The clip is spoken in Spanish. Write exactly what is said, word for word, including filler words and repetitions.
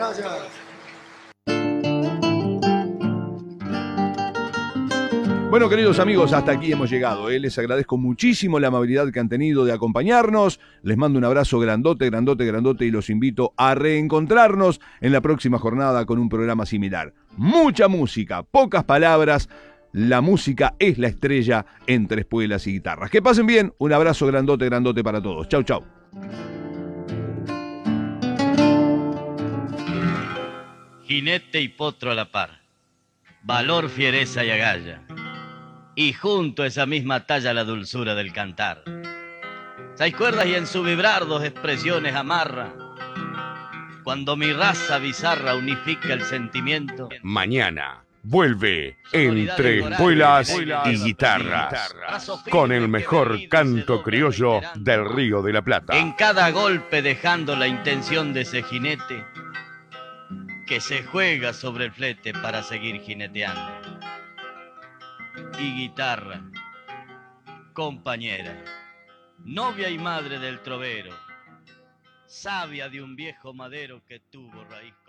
gracias. Bueno, queridos amigos, hasta aquí hemos llegado, ¿eh? Les agradezco muchísimo la amabilidad que han tenido de acompañarnos. Les mando un abrazo grandote, grandote, grandote y los invito a reencontrarnos en la próxima jornada con un programa similar. Mucha música, pocas palabras. La música es la estrella entre espuelas y guitarras. Que pasen bien. Un abrazo grandote, grandote para todos. Chau, chau. Jinete y potro a la par. Valor, fiereza y agalla. Y junto a esa misma talla la dulzura del cantar. Seis cuerdas y en su vibrar dos expresiones amarra. Cuando mi raza bizarra unifica el sentimiento. Mañana vuelve Entre Espuelas y Guitarras, con el mejor canto criollo del Río de la Plata. En cada golpe dejando la intención de ese jinete que se juega sobre el flete para seguir jineteando. Y guitarra, compañera, novia y madre del trovero, sabia de un viejo madero que tuvo raíz.